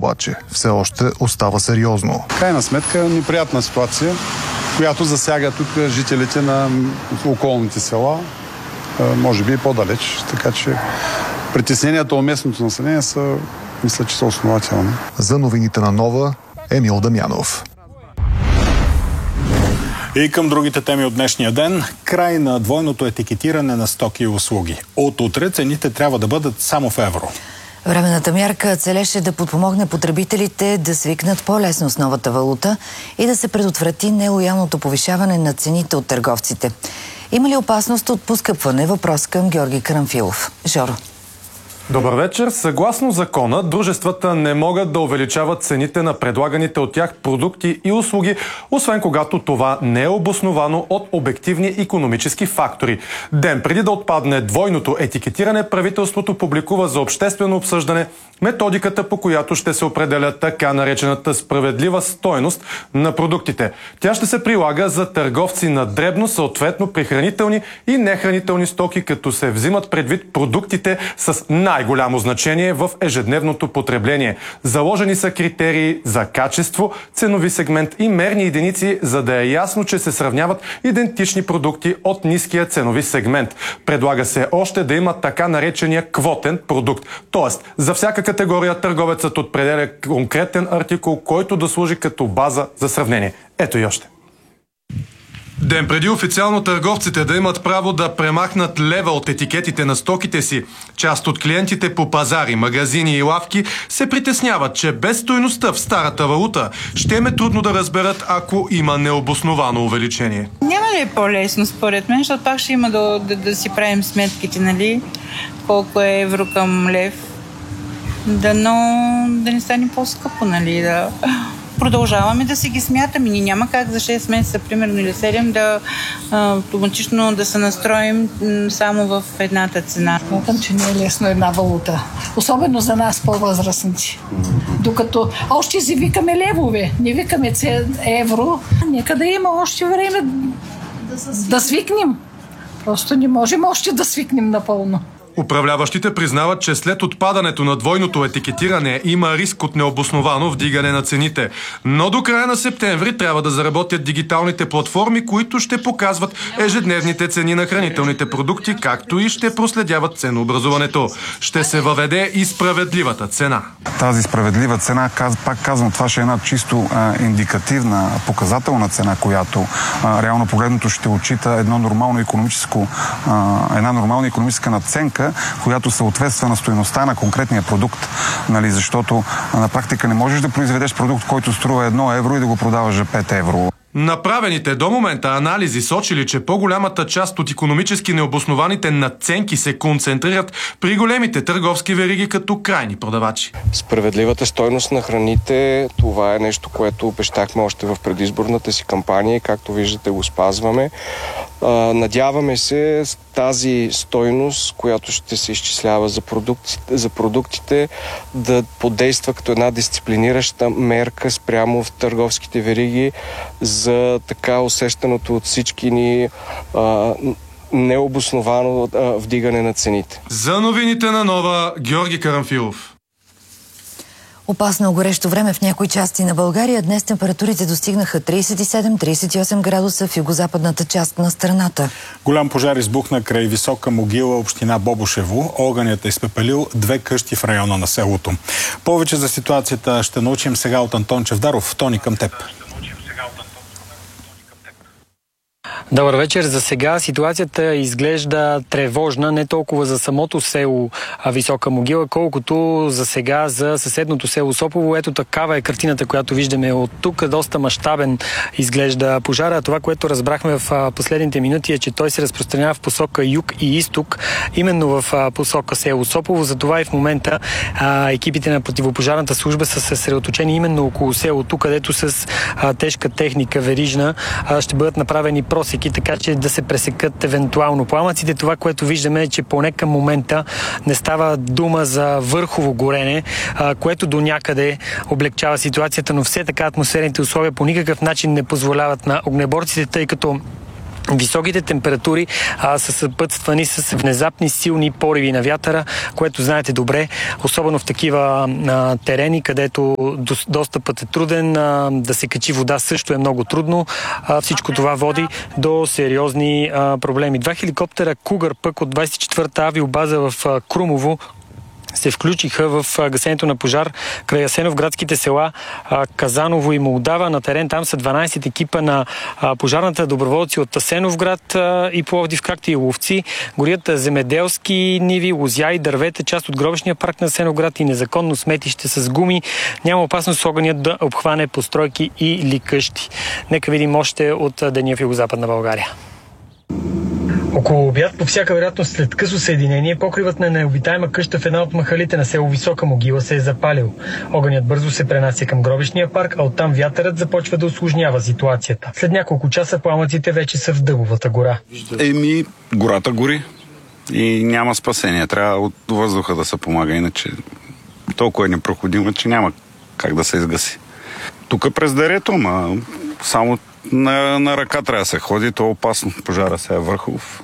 обаче все още остава сериозно. Крайна сметка неприятна ситуация, която засяга тук жителите на околните села, може би и по-далеч. Така че притесненията от местното население мисля, че са основателни. За новините на Нова, Емил Дамянов. И към другите теми от днешния ден. Край на двойното етикетиране на стоки и услуги. От утре цените трябва да бъдат само в евро. Временната мярка целеше да подпомогне потребителите да свикнат по-лесно с новата валута и да се предотврати нелоялното повишаване на цените от търговците. Има ли опасност от поскъпване? Въпрос към Георги Карамфилов. Жоро. Добър вечер. Съгласно закона, дружествата не могат да увеличават цените на предлаганите от тях продукти и услуги, освен когато това не е обосновано от обективни икономически фактори. Ден преди да отпадне двойното етикетиране, правителството публикува за обществено обсъждане методиката, по която ще се определя така наречената справедлива стойност на продуктите. Тя ще се прилага за търговци на дребно, съответно при хранителни и нехранителни стоки, като се взимат предвид продуктите с най-голямо значение в ежедневното потребление. Заложени са критерии за качество, ценови сегмент и мерни единици, за да е ясно, че се сравняват идентични продукти от ниския ценови сегмент. Предлага се още да има така наречения квотен продукт. Тоест, за всяка категория търговецът определя конкретен артикул, който да служи като база за сравнение. Ето и още. Ден преди официално търговците да имат право да премахнат лева от етикетите на стоките си, част от клиентите по пазари, магазини и лавки се притесняват, че без стойността в старата валута ще им е трудно да разберат, ако има необосновано увеличение. Няма ли по-лесно според мен, защото пак ще има да си правим сметките, нали? Колко е евро към лев. Да не стане по-скъпо, нали? Да продължаваме да си ги смятаме. Ние няма как за 6 месеца, примерно, или 7 да автоматично да се настроим само в едната цена. Смятам, че не е лесно една валута. Особено за нас по-възрастници. Докато още си викаме левове, не викаме евро. Нека да има още време да свикнем. Просто не можем още да свикнем напълно. Управляващите признават, че след отпадането на двойното етикетиране има риск от необосновано вдигане на цените. Но до края на септември трябва да заработят дигиталните платформи, които ще показват ежедневните цени на хранителните продукти, както и ще проследяват ценообразуването. Ще се въведе и справедливата цена. Тази справедлива цена, пак казвам, това ще е една чисто индикативна, показателна цена, която реално погледното ще отчита една нормална икономическа надценка, която съответства на стойността на конкретния продукт, нали, защото на практика не можеш да произведеш продукт, който струва 1 евро и да го продаваш за 5 евро. Направените до момента анализи сочили, че по-голямата част от икономически необоснованите надценки се концентрират при големите търговски вериги като крайни продавачи. Справедливата стойност на храните, това е нещо, което обещахме още в предизборната си кампания и както виждате го спазваме. Надяваме се тази стойност, която ще се изчислява за продуктите, да подейства като една дисциплинираща мерка спрямо в търговските вериги за така усещаното от всички ни необосновано вдигане на цените. За новините на Нова, Георги Карамфилов. Опасно горещо време в някои части на България. Днес температурите достигнаха 37-38 градуса в югозападната част на страната. Голям пожар избухна край Висока могила, община Бобошево. Огънят е изпепелил 2 къщи в района на селото. Повече за ситуацията ще научим сега от Антон Чевдаров. Тони, към теб. Добър вечер. За сега ситуацията изглежда тревожна не толкова за самото село Висока могила, колкото за сега за съседното село Сопово. Ето такава е картината, която виждаме от тук. Доста мащабен изглежда пожара. Това, което разбрахме в последните минути е, че той се разпространява в посока юг и изток, именно в посока село Сопово. Затова и в момента екипите на противопожарната служба са съсредоточени именно около селото, където с тежка техника верижна ще бъдат направени просеки, така че да се пресекат евентуално пламъците. Това, което виждаме е, че поне към момента не става дума за върхово горене, което до някъде облегчава ситуацията, но все така атмосферните условия по никакъв начин не позволяват на огнеборците, тъй като Високите температури са съпътствани с внезапни силни пориви на вятъра, което знаете добре, особено в такива терени, където достъпът е труден, да се качи вода също е много трудно. Всичко това води до сериозни проблеми. 2 хеликоптера Кугър пък от 24-та авиобаза в Крумово се включиха в гасенето на пожар край асеновградските села Казаново и Молдава. На терен там са 12 екипа на пожарната доброволци от Асеновград и Пловдив, както и ловци. Горят земеделски ниви, лозя и дървета, част от гробищния парк на Асеновград и незаконно сметище с гуми. Няма опасност огънят да обхване постройки или къщи. Нека видим още от деня в Югозападна България. Около обяд, по всяка вероятност след късо съединение, покривът на необитаема къща в една от махалите на село Висока могила се е запалил. Огънят бързо се пренася към гробищния парк, а оттам вятърът започва да усложнява ситуацията. След няколко часа пламъците вече са в Дъбовата гора. Гората гори и няма спасение. Трябва от въздуха да се помага, иначе толкова е непроходимо, че няма как да се изгаси. Тук през дерето, само на ръка трябва да се ходи, то е опасно. Пожара се е върхов.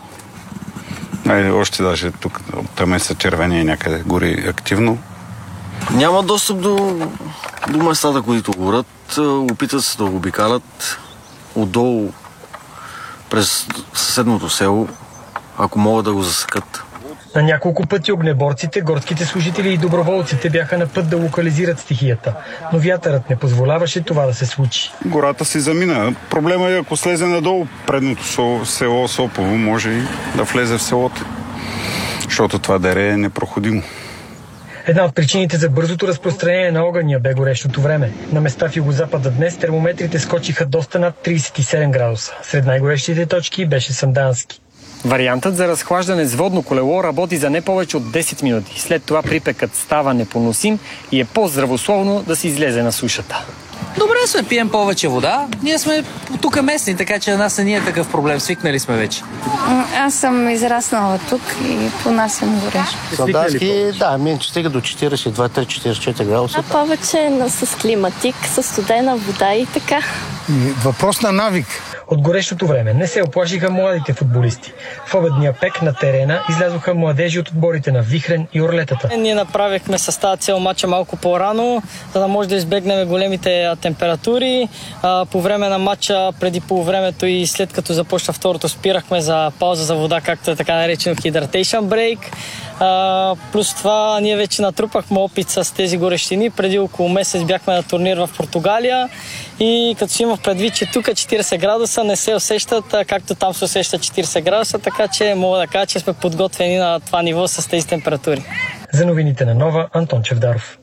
Още даже тук там са червени някъде гори активно. Няма достъп до местата, които горят. Опитат се да го обикалят отдолу през съседното село, ако могат да го засекат. На няколко пъти огнеборците, горските служители и доброволците бяха на път да локализират стихията, но вятърът не позволяваше това да се случи. Гората си замина. Проблема е, ако слезе надолу предното село Сопово, може и да влезе в селото, защото това дере е непроходимо. Една от причините за бързото разпространение на огъня бе горещото време. На места в Югозапада днес термометрите скочиха доста над 37 градуса. Сред най-горещите точки беше Сандански. Вариантът за разхлаждане с водно колело работи за не повече от 10 минути. След това припекът става непоносим и е по-здравословно да се излезе на сушата. Добре сме, пием повече вода. Ние сме тук местни, така че на нас не е такъв проблем. Свикнали сме вече. Аз съм израснала тук и понасям горещо. Сандански, че стига до 42-44 градуса. Повече с климатик, с студена вода и така. Въпрос на навик. От горещото време не се оплашиха младите футболисти. В обедния пек на терена излязоха младежи от отборите на Вихрен и Орлетата. Ние направихме с тази цел мача малко по-рано, за да може да избегнем големите температури. По време на мача, преди полувремето и след като започна второто, спирахме за пауза за вода, както е така наречено hydration break. Плюс това ние вече натрупахме опит с тези горещини. Преди около месец бяхме на турнир в Португалия и като си имах предвид, че тук 40 градуса не се усещат, както там се усещат 40 градуса, така че мога да кажа, че сме подготвени на това ниво с тези температури. За новините на Нова, Антон Чевдаров.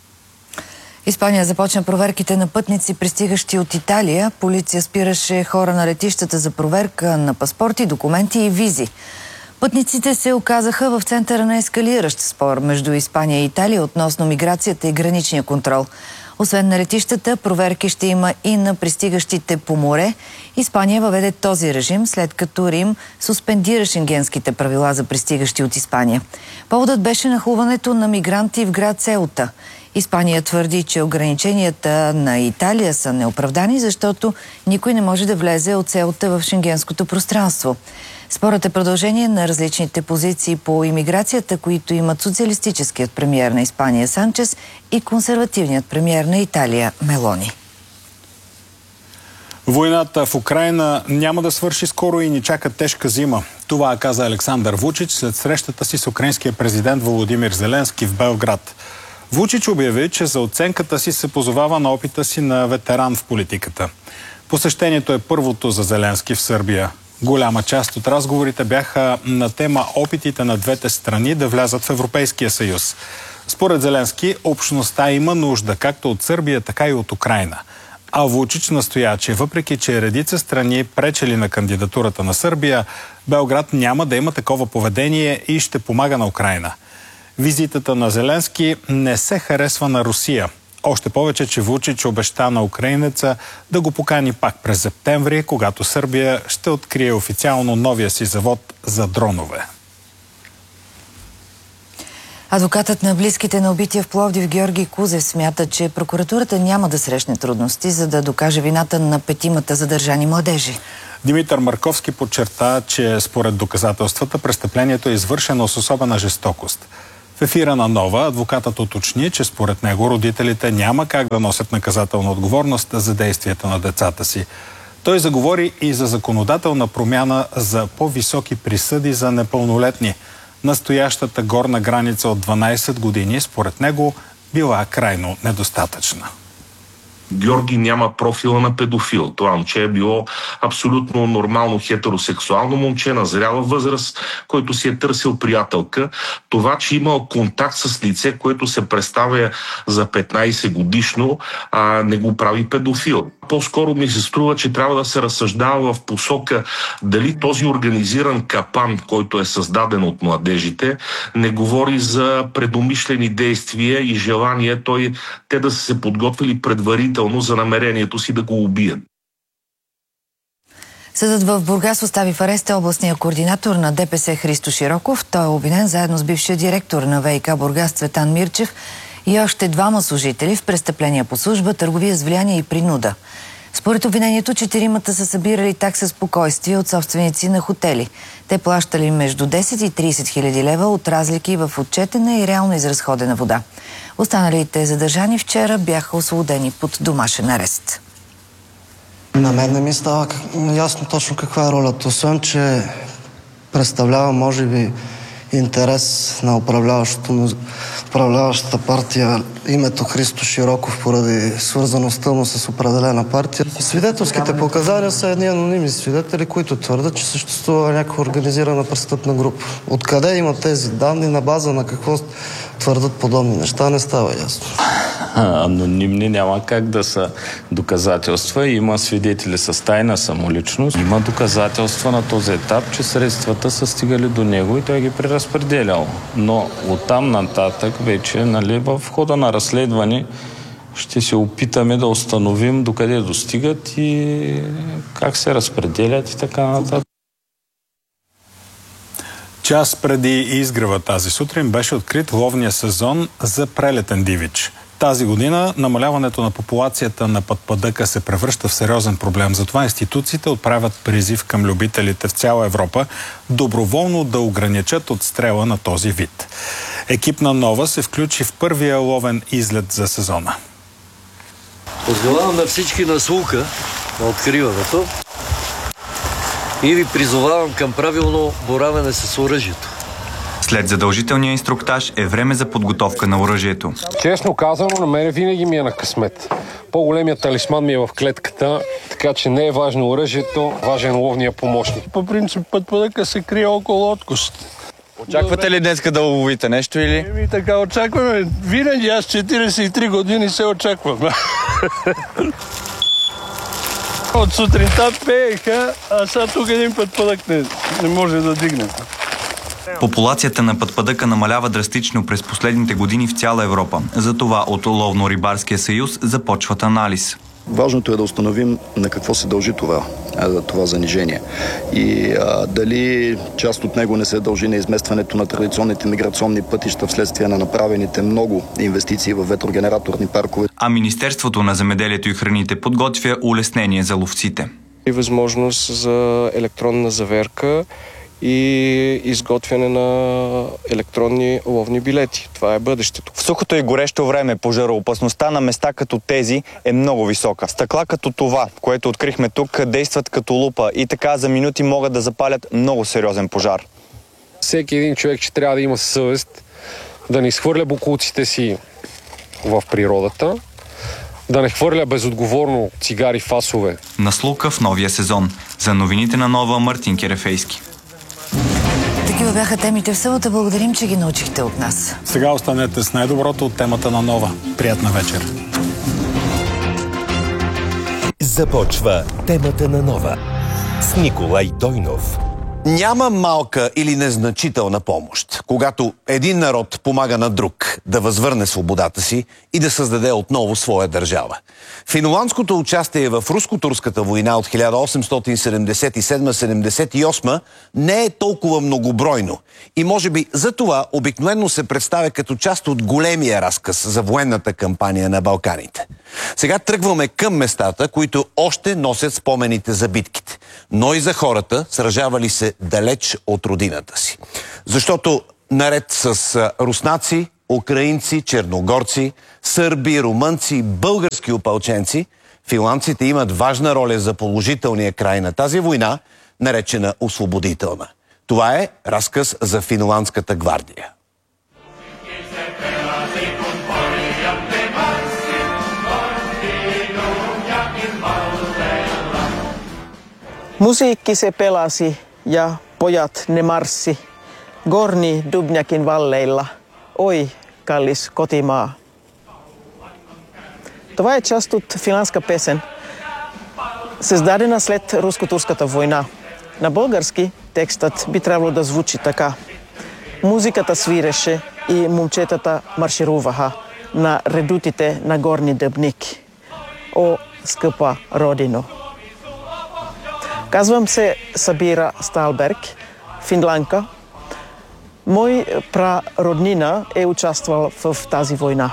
Испания започна проверките на пътници, пристигащи от Италия. Полиция спираше хора на летищата за проверка на паспорти, документи и визи. Пътниците се оказаха в центъра на ескалиращ спор между Испания и Италия относно миграцията и граничния контрол. Освен на летищата, проверки ще има и на пристигащите по море. Испания въведе този режим, след като Рим суспендира шенгенските правила за пристигащи от Испания. Поводът беше нахлуването на мигранти в град Цеута. Испания твърди, че ограниченията на Италия са неоправдани, защото никой не може да влезе от Цеута в шенгенското пространство. Спорът е продължение на различните позиции по имиграцията, които имат социалистическият премиер на Испания Санчес и консервативният премиер на Италия Мелони. Войната в Украйна няма да свърши скоро и ни чака тежка зима. Това каза Александър Вучич след срещата си с украинския президент Володимир Зеленски в Белград. Вучич обяви, че за оценката си се позовава на опита си на ветеран в политиката. Посещението е първото за Зеленски в Сърбия. Голяма част от разговорите бяха на тема опитите на двете страни да влязат в Европейския съюз. Според Зеленски, общността има нужда както от Сърбия, така и от Украйна. А Вучич настоя, че въпреки че редица страни пречели на кандидатурата на Сърбия, Белград няма да има такова поведение и ще помага на Украйна. Визитата на Зеленски не се харесва на Русия. Още повече, че Вучич обеща на украинеца да го покани пак през септември, когато Сърбия ще открие официално новия си завод за дронове. Адвокатът на близките на убития в Пловдив Георги Кузев смята, че прокуратурата няма да срещне трудности, за да докаже вината на 5 задържани младежи. Димитър Марковски подчерта, че според доказателствата престъплението е извършено с особена жестокост. В ефира на Нова адвокатът уточни, че според него родителите няма как да носят наказателна отговорност за действията на децата си. Той заговори и за законодателна промяна за по-високи присъди за непълнолетни. Настоящата горна граница от 12 години според него била крайно недостатъчна. Георги няма профила на педофил. Това момче е било абсолютно нормално хетеросексуално момче на зряла възраст, който си е търсил приятелка. Това, че имал контакт с лице, което се представя за 15 годишно, не го прави педофил. По-скоро ми се струва, че трябва да се разсъждава в посока дали този организиран капан, който е създаден от младежите, не говори за предумишлени действия и желание те да са се подготвили предварително за намерението си да го убият. Съдът в Бургас остави в ареста областния координатор на ДПС Христо Широков. Той е обвинен заедно с бившия директор на ВиК Бургас Цветан Мирчев и още двама служители в престъпления по служба, търговия с влияние и принуда. Според обвинението, 4-мата са събирали такса спокойствие от собственици на хотели. Те плащали между 10 и 30 хиляди лева от разлики в отчетена и реално изразходена вода. Останалите задържани вчера бяха освободени под домашен арест. На мен не ми става ясно точно каква е ролята. Освен, че представлява, може би, интерес на управляващата партия името Христо Широков поради свързаността му с определена партия. Свидетелските показания са едни анонимни свидетели, които твърдят, че съществува някаква организирана престъпна група. Откъде имат тези данни, на база на какво твърдат подобни неща, не става ясно. Анонимни няма как да са доказателства. Има свидетели с тайна самоличност. Има доказателства на този етап, че средствата са стигали до него и той ги преразпределял. Но оттам нататък вече, в хода на разследване ще се опитаме да установим докъде достигат и как се разпределят и така нататък. Час преди изгрева тази сутрин беше открит ловния сезон за прелетен дивич. Тази година намаляването на популацията на пътпадъка се превръща в сериозен проблем. Затова институциите отправят призив към любителите в цяла Европа доброволно да ограничат отстрела на този вид. Екип на Нова се включи в първия ловен излет за сезона. Пожелавам на всички наслука на откриването и ви призовавам към правилно боравене с оръжието. След задължителния инструктаж е време за подготовка на оръжието. Честно казано, на мен винаги ми е на късмет. По-големият талисман ми е в клетката, така че не е важно оръжието, важен ловния помощник. По принцип пътпадъка се крие около откост. Очаквате ли днеска да ловите нещо или? Така очакваме. Винаги аз 43 години се очаквам. От сутринта пееха, а сега тук един пътпадък не може да дигне. Популацията на пътпадъка намалява драстично през последните години в цяла Европа. Затова от Ловно-рибарския съюз започват анализ. Важното е да установим на какво се дължи това занижение. И дали част от него не се дължи на изместването на традиционните миграционни пътища вследствие на направените много инвестиции в ветрогенераторни паркове. А Министерството на земеделието и храните подготвя улеснение за ловците. И възможност за електронна заверка и изготвяне на електронни ловни билети. Това е бъдещето. В сухото и горещо време пожароопасността на места като тези е много висока. Стъкла като това, което открихме тук, действат като лупа и така за минути могат да запалят много сериозен пожар. Всеки един човек, че трябва да има съвест, да не изхвърля боклуците си в природата, да не хвърля безотговорно цигари, фасове. Наслука в новия сезон. За новините на Нова, Мартин Керефейски. Такива бяха темите в събота. Благодарим, че ги научихте от нас. Сега останете с най-доброто от темата на Нова. Приятна вечер. Започва темата на Нова с Николай Дойнов. Няма малка или незначителна помощ, когато един народ помага на друг да възвърне свободата си и да създаде отново своя държава. Финландското участие в руско-турската война от 1877-78 не е толкова многобройно и може би за това обикновено се представя като част от големия разказ за военната кампания на Балканите. Сега тръгваме към местата, които още носят спомените за битките, но и за хората, сражавали се далеч от родината си. Защото наред с руснаци, украинци, черногорци, сърби, румънци, български опълченци, финландците имат важна роля за положителния край на тази война, наречена освободителна. Това е разказ за Финландската гвардия. Musiikki se pelasi ja pojat ne marssi Gorni Dubnjakin valleilla. Oi, kallis kotimaa. Това е част от финландска песен, създадена след Руско-турската война. На български текстът би трябвало да звучи така. Музиката свиреше и момчетата маршируваха на редутите на Горни Дъбник. О, скъпа родино! Казвам се Сабира Сталберг, финландка. Мой прароднина е участвал в тази война.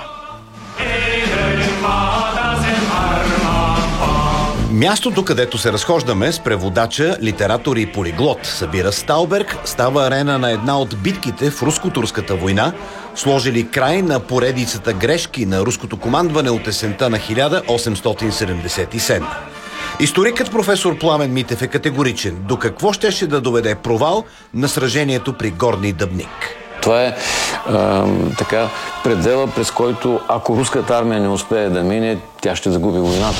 Мястото, където се разхождаме с преводача, литератор и полиглот Сабира Сталберг, става арена на една от битките в Руско-турската война, сложили край на поредицата грешки на руското командване от есента на 1877. Историкът професор Пламен Митев е категоричен. До какво щеше да доведе провал на сражението при Горни Дъбник? Това е така предела, през който ако руската армия не успее да мине, тя ще загуби войната.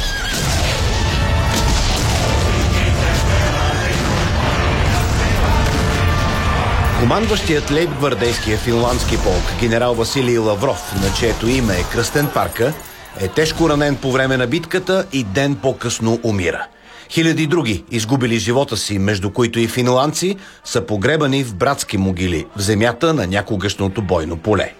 Командващият лейбгвардейския финландски полк генерал Василий Лавров, на чието име е кръстен парка, е тежко ранен по време на битката и ден по-късно умира. Хиляди други, изгубили живота си, между които и финландци, са погребани в братски могили в земята на някогашното бойно поле.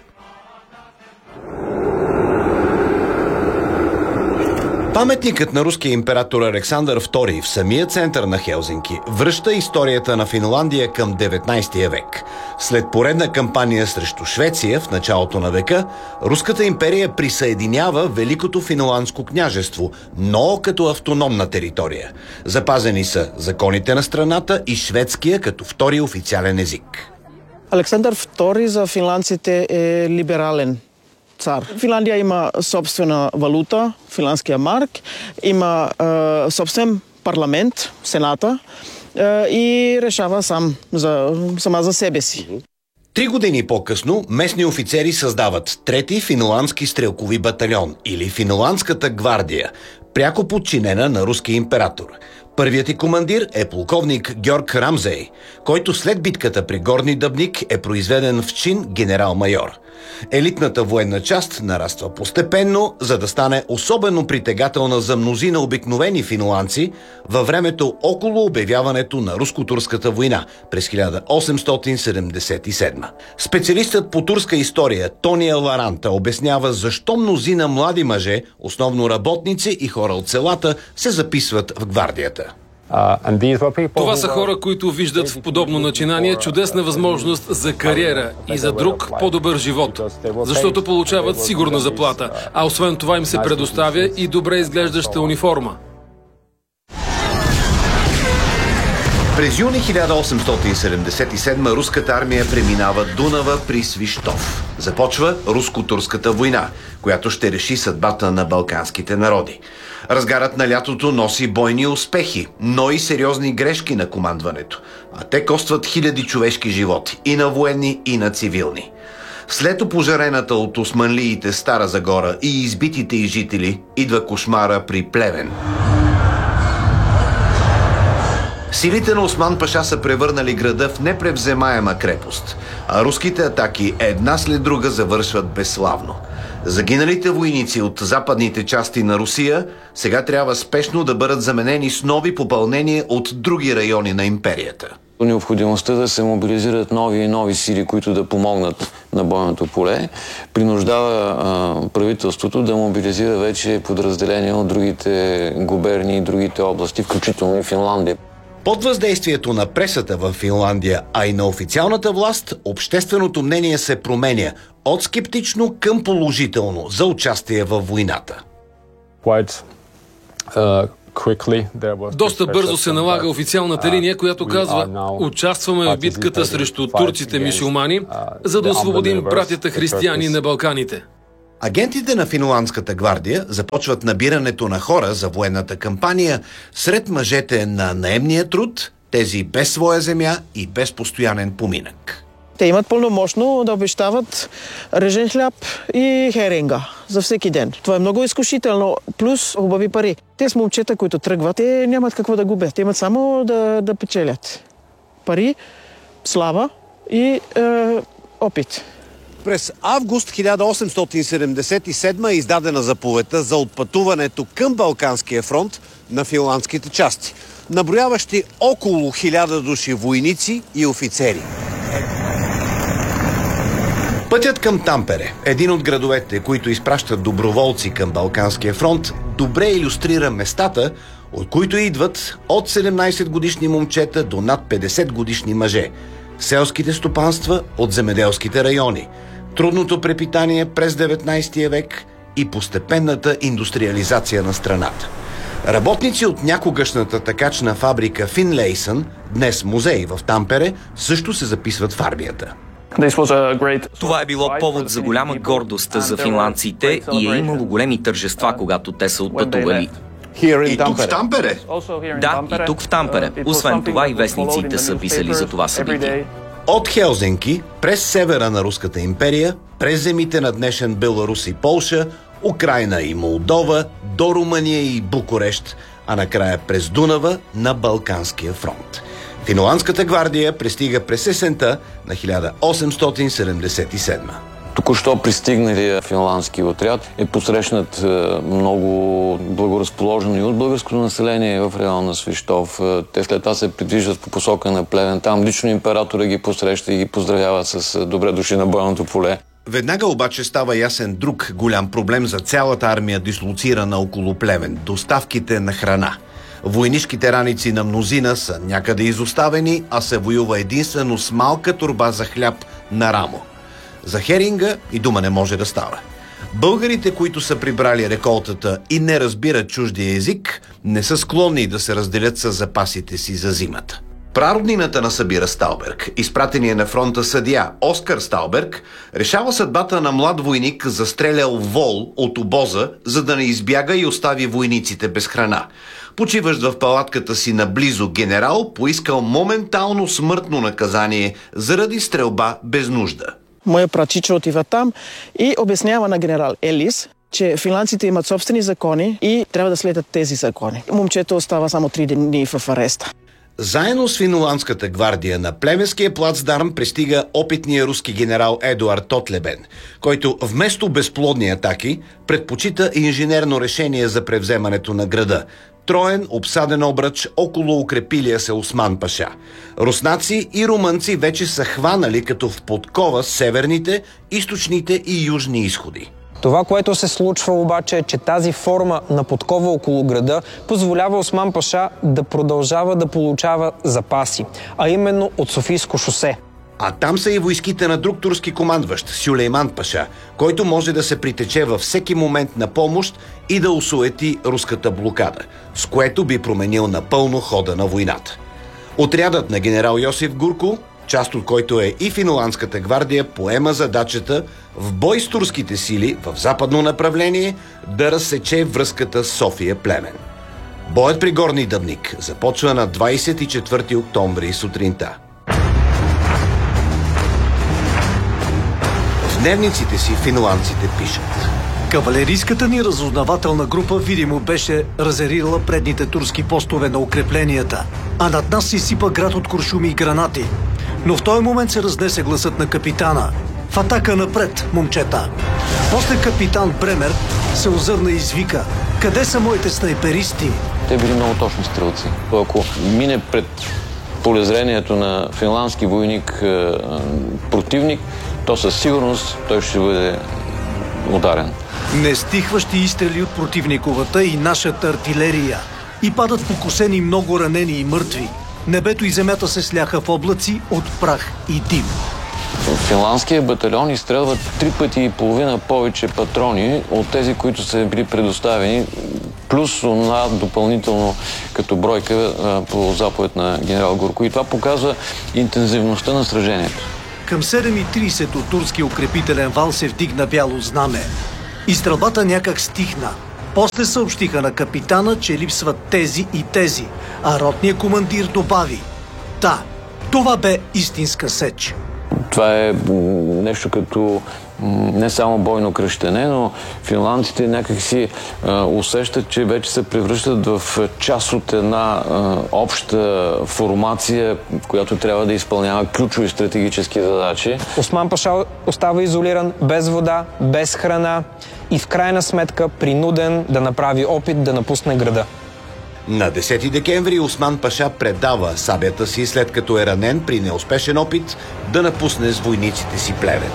Паметникът на руския император Александър II в самия център на Хелзинки връща историята на Финландия към 19 век. След поредна кампания срещу Швеция в началото на века, Руската империя присъединява Великото финландско княжество, но като автономна територия. Запазени са законите на страната и шведския като втори официален език. Александър II за финландците е либерален цар. Финландия има собствена валута, финландския марк, има собствен парламент, сената и решава сама за себе си. 3 години по-късно местни офицери създават трети финландски стрелкови батальон или Финландската гвардия, пряко подчинена на руския император. Първият и командир е полковник Георг Рамзей, който след битката при Горни Дъбник е произведен в чин генерал-майор. Елитната военна част нараства постепенно, за да стане особено притегателна за мнозина обикновени финландци във времето около обявяването на Руско-турската война през 1877. Специалистът по турска история Тония Ларанта обяснява защо мнозина млади мъже, основно работници и хора от селата, се записват в гвардията. Това са хора, които виждат в подобно начинание чудесна възможност за кариера и за друг по-добър живот, защото получават сигурна заплата, а освен това им се предоставя и добре изглеждаща униформа. През юни 1877 руската армия преминава Дунава при Свищов. Започва Руско-турската война, която ще реши съдбата на балканските народи. Разгарът на лятото носи бойни успехи, но и сериозни грешки на командването. А те костват хиляди човешки животи, и на военни, и на цивилни. След опожарената от османлиите Стара Загора и избитите й жители, идва кошмара при Плевен. Силите на Осман Паша са превърнали града в непревземаема крепост, а руските атаки една след друга завършват безславно. Загиналите войници от западните части на Русия сега трябва спешно да бъдат заменени с нови попълнения от други райони на империята. Необходимостта да се мобилизират нови и нови сили, които да помогнат на бойното поле, принуждава правителството да мобилизира вече подразделения от другите губернии и другите области, включително и Финландия. Под въздействието на пресата в Финландия, а и на официалната власт, общественото мнение се променя от скептично към положително за участие във войната. Доста бързо се налага официалната линия, която казва: участваме в битката срещу турците мюсюлмани, за да освободим братята християни на Балканите. Агентите на Финландската гвардия започват набирането на хора за военната кампания сред мъжете на наемния труд, тези без своя земя и без постоянен поминък. Те имат пълномощно да обещават режен хляб и херинга за всеки ден. Това е много изкушително, плюс хубави пари. Те с момчета, които тръгват, те нямат какво да губят. Те имат само да печелят. Пари, слава и опит. През август 1877 е издадена заповедта за отпътуването към Балканския фронт на финландските части, наброяващи около 1000 души войници и офицери. Пътят към Тампере, един от градовете, които изпращат доброволци към Балканския фронт, добре илюстрира местата, от които идват от 17-годишни момчета до над 50-годишни мъже, селските стопанства от земеделските райони, трудното препитание през 19 век и постепенната индустриализация на страната. Работници от някогашната такачна фабрика Финлейсън, днес музей в Тампере, също се записват в армията. Това е било повод за голяма гордост за финландците и е имало големи тържества, когато те са отпътували. И тук в Тампере? Да, и тук в Тампере. Освен това и вестниците са писали за това събитие. От Хелзинки, през севера на Руската империя, през земите на днешен Беларус и Полша, Украйна и Молдова, до Румъния и Букурещ, а накрая през Дунава на Балканския фронт. Финландската гвардия пристига през есента на 1877. Току-що пристигналия финландски отряд е посрещнат много благоразположено и от българското население в района на Свищов. Те след това се придвижват по посока на Плевен. Там лично императора ги посреща и ги поздравява с добре дошли на бойното поле. Веднага обаче става ясен друг голям проблем за цялата армия, дислоцирана около Плевен – доставките на храна. Войнишките раници на мнозина са някъде изоставени, а се воюва единствено с малка торба за хляб на рамо. За херинга и дума не може да става. Българите, които са прибрали реколтата и не разбират чуждия език, не са склонни да се разделят с запасите си за зимата. Прароднината на Събира Сталберг, изпратения на фронта съдия Оскар Сталберг, решава съдбата на млад войник, застрелял вол от обоза, за да не избяга и остави войниците без храна. Почиващ в палатката си наблизо генерал, поискал моментално смъртно наказание заради стрелба без нужда. Моя прачичо отива там и обяснява на генерал Елис, че финландците имат собствени закони и трябва да следят тези закони. Момчето остава само 3 дни в ареста. Заедно с финландската гвардия на племенския плацдарм пристига опитния руски генерал Едуард Тотлебен, който вместо безплодни атаки предпочита инженерно решение за превземането на града. Троен обсаден обръч около укрепилия се Осман паша. Руснаци и румънци вече са хванали като в подкова северните, източните и южни изходи. Това, което се случва обаче е, че тази форма на подкова около града позволява Осман паша да продължава да получава запаси, а именно от Софийско шосе. А там са и войските на друг турски командващ, Сюлейман паша, който може да се притече във всеки момент на помощ и да осуети руската блокада, с което би променил напълно хода на войната. Отрядът на генерал Йосиф Гурко, част от който е и финландската гвардия, поема задачата в бой с турските сили в западно направление да разсече връзката София-Племен. Боят при Горни Дъбник започва на 24 октомври сутринта. В дневниците си финландците пишат: Кавалерийската ни разузнавателна група видимо беше разерила предните турски постове на укрепленията, а над нас се изсипа град от куршуми и гранати. Но в този момент се разнесе гласът на капитана: „В атака напред, момчета!“ После капитан Бремер се озърна и извика: „Къде са моите снайперисти?“ Те били много точни стрелци. Ако мине пред полезрението на финландски войник противник, то със сигурност той ще бъде ударен. Нестихващи изстрели от противниковата и нашата артилерия. И падат покосени много ранени и мъртви. Небето и земята се сляха в облаци от прах и дим. Финландския батальон изстрелва 3 пъти и половина повече патрони от тези, които са били предоставени, плюс на допълнително като бройка по заповед на генерал Горко. И това показва интензивността на сражението. Към 7:30 от турския укрепителен вал се вдигна бяло знаме. И стрелбата някак стихна. После съобщиха на капитана, че липсват тези и тези, а ротният командир добави: "Да, това бе истинска сеч." Това е нещо като не само бойно кръщене, но финландците някакси усещат, че вече се превръщат в част от една обща формация, която трябва да изпълнява ключови стратегически задачи. Осман паша остава изолиран, без вода, без храна и в крайна сметка принуден да направи опит да напусне града. На 10 декември Осман паша предава сабята си, след като е ранен при неуспешен опит да напусне с войниците си Плевен.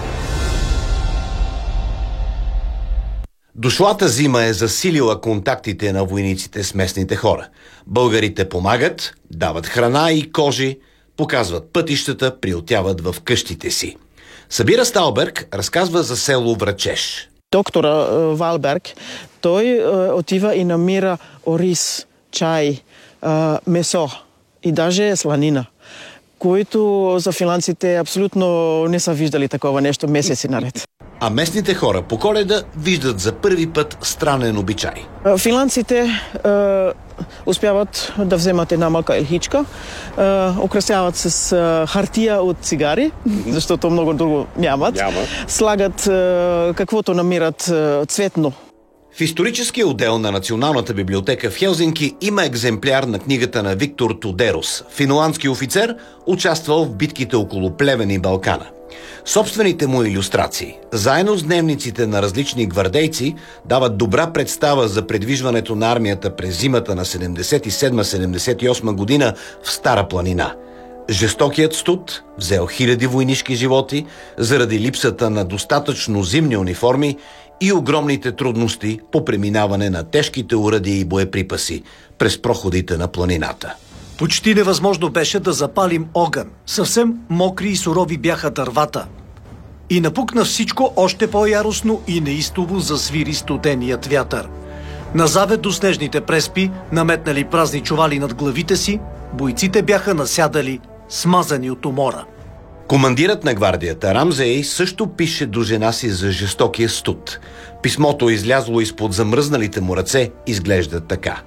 Дошлата зима е засилила контактите на войниците с местните хора. Българите помагат, дават храна и кожи, показват пътищата, приютяват в къщите си. Сабира Сталберг разказва за село Врачеш. Доктора Валберг, той отива и намира ориз, чай, месо и даже сланина, които за финландците абсолютно не са виждали такова нещо месеци наред. А местните хора по Коледа виждат за първи път странен обичай. Финландците успяват да вземат една малка елхичка, украсяват с хартия от цигари, защото много друго нямат. Слагат каквото намират цветно. В историческия отдел на Националната библиотека в Хелзинки има екземпляр на книгата на Виктор Тодерос, финландски офицер, участвал в битките около Плевен и Балкана. Собствените му илюстрации, заедно с дневниците на различни гвардейци, дават добра представа за предвижването на армията през зимата на 77-78 година в Стара планина. Жестокият студ взел хиляди войнишки животи заради липсата на достатъчно зимни униформи и огромните трудности по преминаване на тежките оръдия и боеприпаси през проходите на планината. Почти невъзможно беше да запалим огън. Съвсем мокри и сурови бяха дървата. И напукна всичко още по-яростно и неистово засвири студеният вятър. На завет до снежните преспи, наметнали празни чували над главите си, бойците бяха насядали, смазани от умора. Командирът на гвардията Рамзей също пише до жена си за жестокия студ. Писмото, излязло изпод замръзналите му ръце, изглежда така.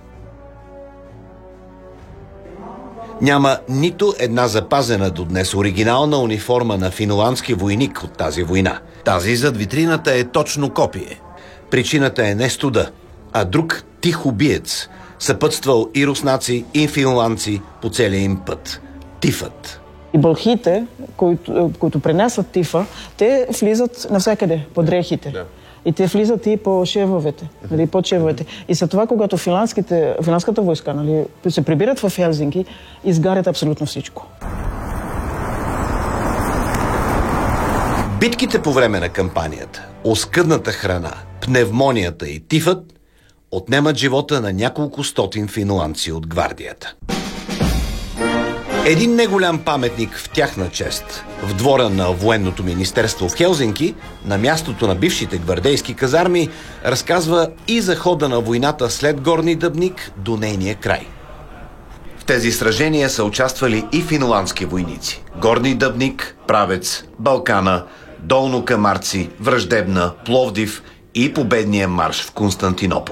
Няма нито една запазена до днес оригинална униформа на финландски войник от тази война. Тази зад витрината е точно копие. Причината е не студа, а друг тих убиец, съпътствал и руснаци, и финландци по целия им път. Тифът. И бълхите, които пренасят тифа, те влизат навсякъде по дрехите. Да. И те влизат и по шевовете, под шевовете. И след това, когато финландската войска се прибират в Хелзинки, изгарят абсолютно всичко. Битките по време на кампанията, оскъдната храна, пневмонията и тифът отнемат живота на няколко стотин финландци от гвардията. Един неголям паметник в тяхна чест в двора на военното министерство в Хелзинки, на мястото на бившите гвардейски казарми, разказва и за хода на войната след Горни Дъбник до нейния край. В тези сражения са участвали и финландски войници. Горни Дъбник, Правец, Балкана, Долно Камарци, Враждебна, Пловдив и победния марш в Константинопол.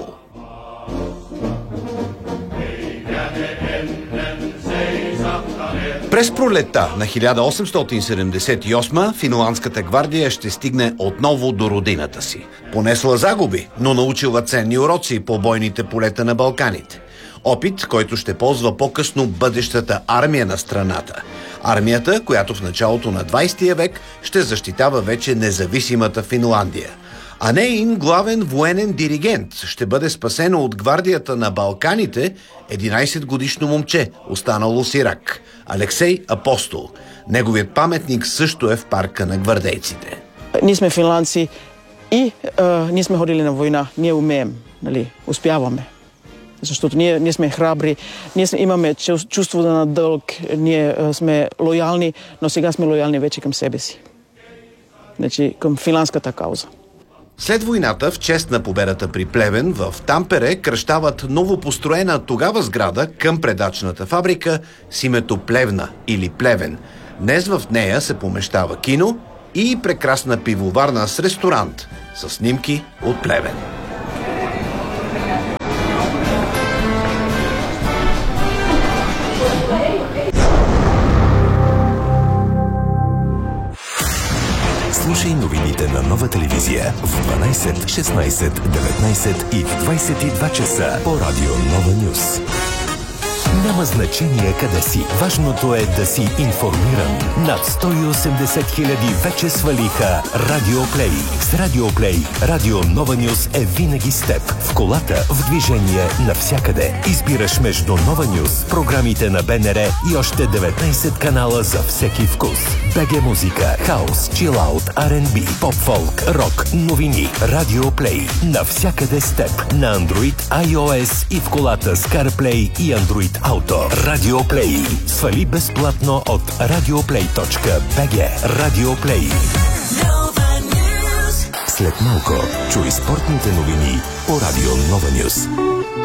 През пролетта на 1878 финландската гвардия ще стигне отново до родината си. Понесла загуби, но научила ценни уроци по бойните полета на Балканите. Опит, който ще ползва по-късно бъдещата армия на страната. Армията, която в началото на 20 век ще защитава вече независимата Финландия. А нейн главен военен диригент ще бъде спасено от гвардията на Балканите 11-годишно момче, останало сирак – Алексей Апостол. Неговият паметник също е в парка на гвардейците. Ние сме финландци и ние сме ходили на война. Ние умеем, успяваме. Защото ние сме храбри, ние имаме чувство на дълг, ние сме лоялни, но сега сме лоялни вече към себе си. значи, към финландската кауза. След войната, в чест на победата при Плевен, в Тампере кръщават новопостроена тогава сграда към предачната фабрика с името Плевна или Плевен. Днес в нея се помещава кино и прекрасна пивоварна с ресторант с снимки от Плевен. Слушай новините на Нова телевизия в 12, 16, 19 и в 22 часа по радио Нова Нюс. Няма значение къде си. Важното е да си информиран. Над 180 хиляди вече свалиха Радио Плей. С Радио Плей Радио Нова Нюс е винаги с теб. В колата, в движение, навсякъде. Избираш между Нова Нюс, програмите на БНР и още 19 канала за всеки вкус. БГ музика, хаус, чилаут, R&B, поп-фолк, рок, новини. Радио Плей. Навсякъде с теб. На Android, iOS и в колата с CarPlay и Android Auto. Радио Плей. Свали безплатно от radioplay.bg. Радио Плей. След малко чуй спортните новини по Радио Нова Нюс.